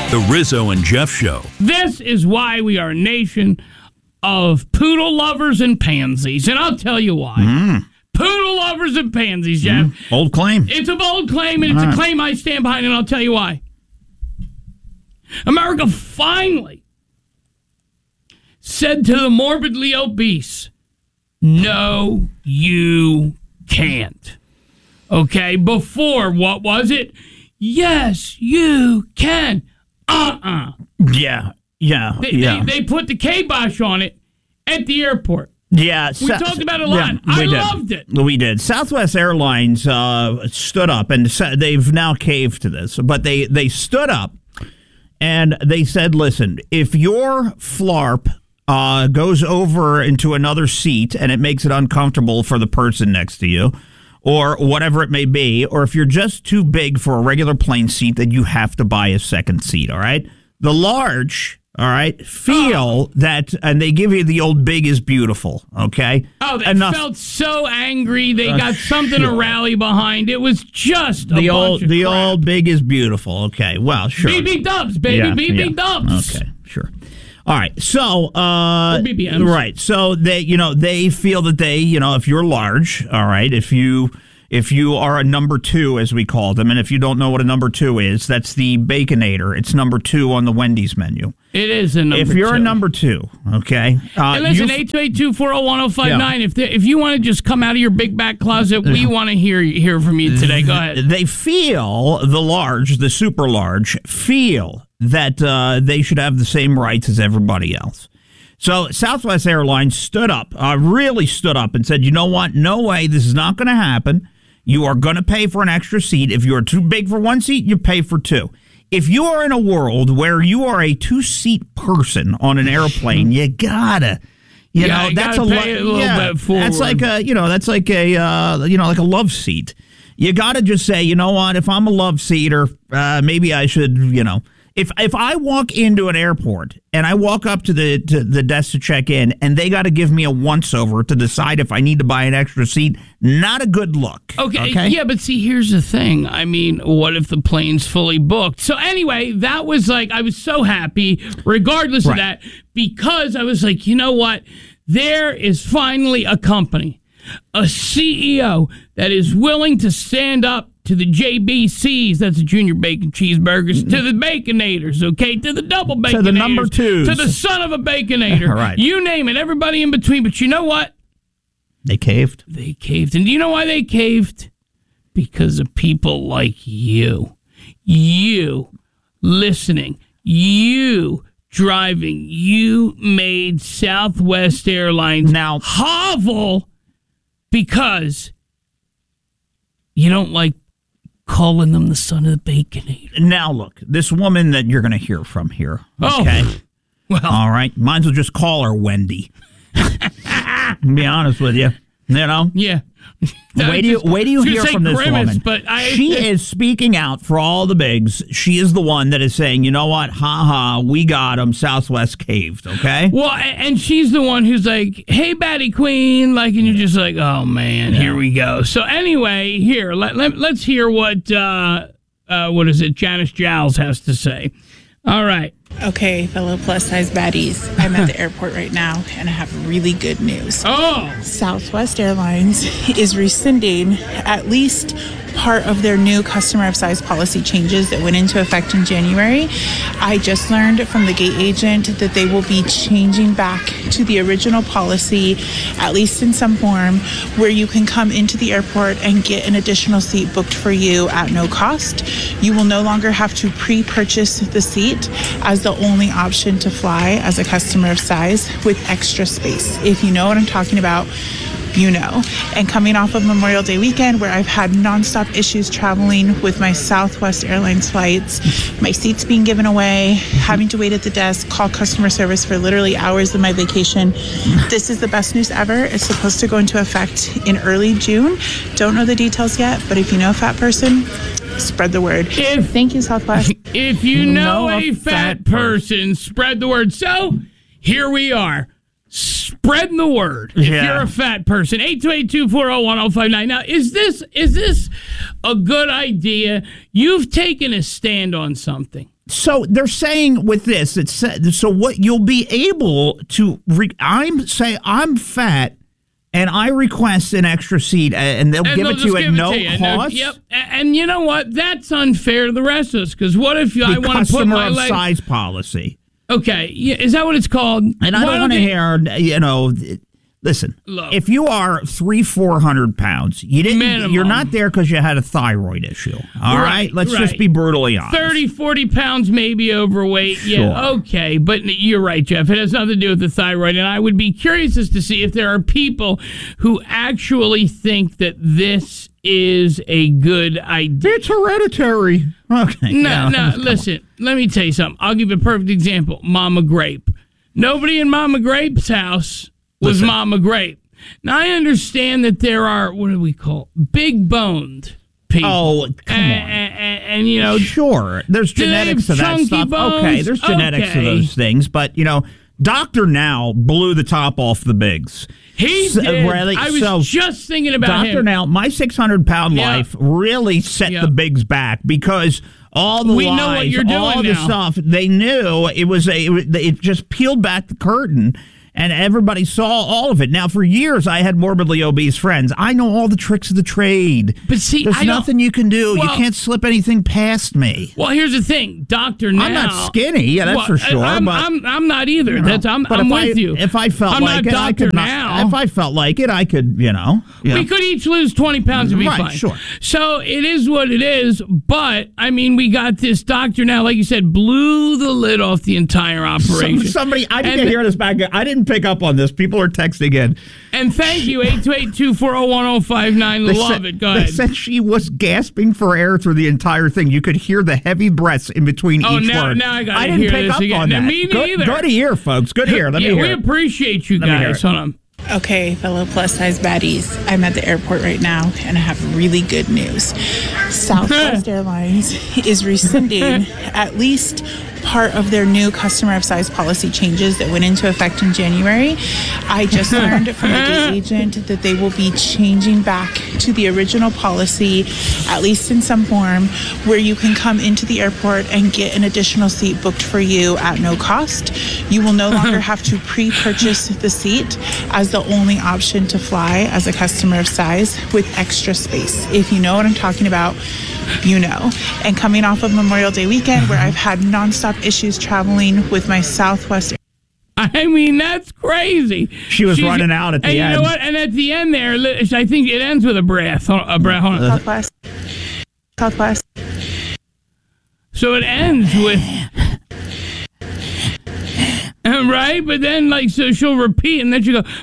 The Rizzo and Jeff Show. This is why we are a nation of poodle lovers and pansies. And I'll tell you why. Poodle lovers and pansies, Jeff. Bold claim. It's a bold claim, and it's a claim I stand behind, and I'll tell you why. America finally said to the morbidly obese, no, you can't. Okay, before, what was it? Yes, you can. Yeah. They put the kibosh on it at the airport. Yeah. We talked about it a lot. I loved it. We did. Southwest Airlines stood up, and they've now caved to this, but they stood up and they said, listen, if your flarp goes over into another seat and it makes it uncomfortable for the person next to you, or whatever it may be, or if you're just too big for a regular plane seat, then you have to buy a second seat, all right? The large, all right, feel that, and they give you the old big is beautiful, okay? Oh, they felt so angry. They got something to rally behind. It was just the old big is beautiful, okay? Well, sure. BB Dubs, baby, BB Dubs. Okay, sure. All right, so BBMs. Right, so they feel that if you're large, all right, if you are a number 2, as we call them, and if you don't know what a number 2 is, that's the Baconator. It's number 2 on the Wendy's menu. It is a number 2. If you're a number 2, okay. And listen, 828-240-1059. If you want to just come out of your big back closet, we want to hear from you today. Go ahead. They feel the super large, feel that they should have the same rights as everybody else. So Southwest Airlines stood up, really stood up and said, you know what? No way. This is not going to happen. You are going to pay for an extra seat. If you're too big for one seat, you pay for 2. If you are in a world where you are a 2-seat person on an airplane, you gotta, that's a little bit forward. That's like a love seat. You gotta just say, you know what? If I'm a love seater, maybe I should, If I walk into an airport and I walk up to the desk to check in and they got to give me a once-over to decide if I need to buy an extra seat, not a good look. Okay? Yeah, but see, here's the thing. I mean, what if the plane's fully booked? So anyway, that was I was so happy, regardless of that, because I was like, you know what? There is finally a company, a CEO that is willing to stand up to the JBCs, that's the Junior Bacon Cheeseburgers, to the Baconators, okay, to the Double Baconators, to the number 2s, to the son of a Baconator, right. You name it, everybody in between. But you know what? They caved. They caved. And do you know why they caved? Because of people like you. You listening. You driving. You made Southwest Airlines now hovel because you don't like calling them the son of the Baconator. Now, look, this woman that you're going to hear from here, okay? Well. All right. Might as well just call her Wendy. To be honest with you. Yeah. Wait do you hear from this woman? But she is speaking out for all the bigs. She is the one that is saying, you know what? We got them. Southwest caved, okay? Well, and she's the one who's like, hey, Batty Queen. And you're just like, oh, man, here we go. So anyway, here, let's hear what is it, Janice Giles has to say. All right. Okay, fellow plus-size baddies, I'm at the airport right now, and I have really good news. Oh! Southwest Airlines is rescinding at least part of their new customer of size policy changes that went into effect in January. I just learned from the gate agent that they will be changing back to the original policy, at least in some form, where you can come into the airport and get an additional seat booked for you at no cost. You will no longer have to pre-purchase the seat as the only option to fly as a customer of size with extra space. If you know what I'm talking about, you know. And coming off of Memorial Day weekend, where I've had nonstop issues traveling with my Southwest Airlines flights, my seats being given away, having to wait at the desk, call customer service for literally hours of my vacation. This is the best news ever. It's supposed to go into effect in early June. Don't know the details yet, but if you know a fat person, spread the word. Thank you, Southwest. If you know a fat person, spread the word. So here we are. spreading the word if you're a fat person. 828-240-1059. Now, is this a good idea? You've taken a stand on something. So they're saying with this, so what you'll be able to, I'm fat and I request an extra seat and they'll give it to you at no cost. Yep. And you know what? That's unfair to the rest of us, because what if I want to put my leg... size policy. Okay. Yeah, is that what it's called? And I don't want to hear, listen, look, if you are 300-400 pounds, you're not there because you had a thyroid issue. All right? Let's just be brutally honest. 30-40 pounds, maybe overweight. Sure. Yeah, okay. But you're right, Jeff. It has nothing to do with the thyroid. And I would be curious as to see if there are people who actually think that this is a good idea. It's hereditary. Okay. No, listen. Let me tell you something. I'll give you a perfect example. Mama Grape. Nobody in Mama Grape's house was Mama Grape. Now, I understand that there are, what do we call, big-boned people. Oh, come on. And sure, there's genetics to that stuff. Bones? Okay, there's genetics to those things. But, Dr. Now blew the top off the bigs. He did. I was just thinking about him. Dr. Now, my 600-pound life really set the bigs back, because all the lies, know what you're doing all the now. stuff, they knew it just peeled back the curtain. And everybody saw all of it. Now, for years, I had morbidly obese friends. I know all the tricks of the trade. But see, there's nothing you can do. You can't slip anything past me. Well, here's the thing, Dr. Now. I'm not skinny, that's for sure. I'm not either. I'm with you. If I felt like it, I could. If I felt like it, I could. We could each lose 20 pounds and be fine. Sure. So it is what it is. But I mean, we got this Dr. Now, like you said, blew the lid off the entire operation. I didn't hear this back. I didn't pick up on this. People are texting in. And thank you, 828-240-1059. Love it. Go ahead. They said she was gasping for air through the entire thing. You could hear the heavy breaths in between each word. Now I didn't pick up on that. Me neither. Good to hear, folks. Good to hear. Let me hear. We appreciate you guys. Hold on. Okay, fellow plus-size baddies, I'm at the airport right now, and I have really good news. Southwest Airlines is rescinding at least part of their new customer of size policy changes that went into effect in January. I just learned from the gate agent that they will be changing back to the original policy, at least in some form, where you can come into the airport and get an additional seat booked for you at no cost. You will no longer have to pre-purchase the seat as the only option to fly as a customer of size with extra space. If you know what I'm talking about, you know. And coming off of Memorial Day weekend, where I've had nonstop issues traveling with my Southwest. I mean, that's crazy. She's running out at the end. And you know what? And at the end there, I think it ends with a breath. Hold on. Southwest. So it ends with... Right? But then, so she'll repeat, and then she'll go...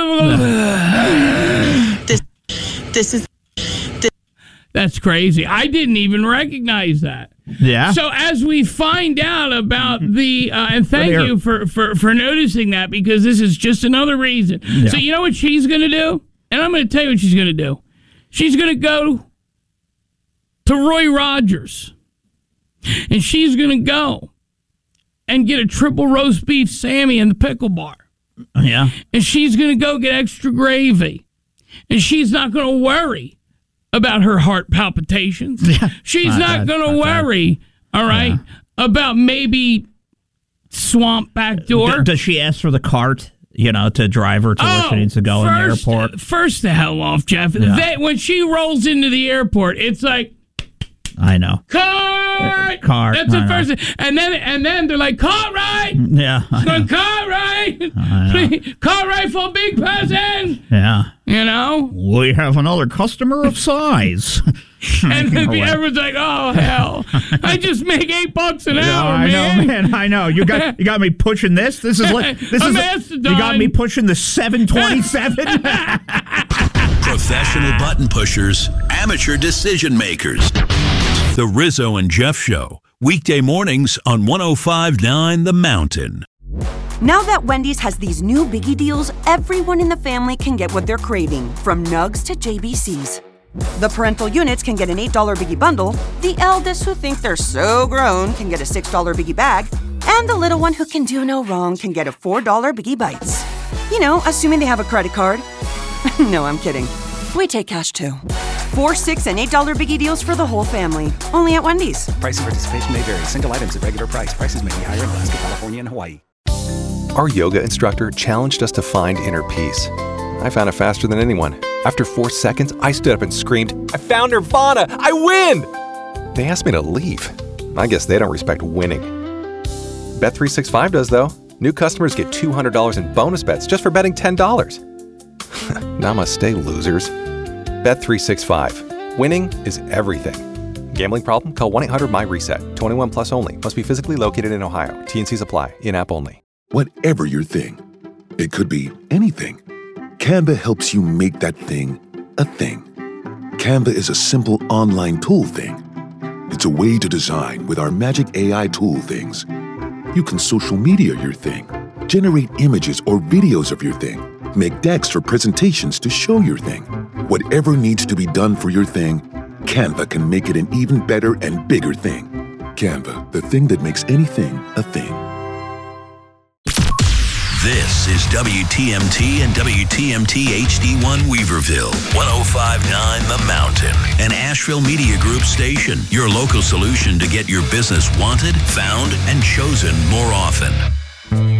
This is... That's crazy. I didn't even recognize that. Yeah. So as we find out about the... and thank you for noticing that, because this is just another reason. Yeah. So you know what she's going to do? And I'm going to tell you what she's going to do. She's going to go to Roy Rogers. And she's going to go and get a triple roast beef Sammy in the pickle bar. Yeah. And she's going to go get extra gravy. And she's not going to worry about her heart palpitations. Yeah. She's not going to worry, all right, about maybe swamp back door. Does she ask for the cart, to drive her to where she needs to go in the airport? First the hell off, Jeff. Yeah. When she rolls into the airport, it's like... I know. Cart! That's the first thing. And then they're like, cart ride! Yeah. Cart ride! Cart ride for a big person! Yeah. We have another customer of size. And everyone's like, oh, hell. I just make $8 an hour, man. I know. You got me pushing this? This is you got me pushing the 727? Professional button pushers, amateur decision makers. The Rizzo and Jeff Show, weekday mornings on 105.9 The Mountain. Now that Wendy's has these new biggie deals, everyone in the family can get what they're craving, from nugs to JBCs. The parental units can get an $8 biggie bundle, the eldest who think they're so grown can get a $6 biggie bag, and the little one who can do no wrong can get a $4 biggie bites. You know, assuming they have a credit card. No, I'm kidding. We take cash too. 4, $6, and $8 biggie deals for the whole family. Only at Wendy's. Price and participation may vary. Single items at regular price. Prices may be higher in Alaska, California, and Hawaii. Our yoga instructor challenged us to find inner peace. I found it faster than anyone. After 4 seconds, I stood up and screamed, "I found Nirvana! I win!" They asked me to leave. I guess they don't respect winning. Bet365 does, though. New customers get $200 in bonus bets just for betting $10. Namaste, losers. Bet365. Winning is everything. Gambling problem? Call 1-800-MY-RESET. 21 plus only. Must be physically located in Ohio. T&Cs apply. In-app only. Whatever your thing, it could be anything. Canva helps you make that thing a thing. Canva is a simple online tool thing. It's a way to design with our magic AI tool things. You can social media your thing, generate images or videos of your thing, make decks or presentations to show your thing. Whatever needs to be done for your thing, Canva can make it an even better and bigger thing. Canva, the thing that makes anything a thing. This is WTMT and WTMT HD1 Weaverville, 105.9 The Mountain, an Asheville Media Group station, your local solution to get your business wanted, found, and chosen more often.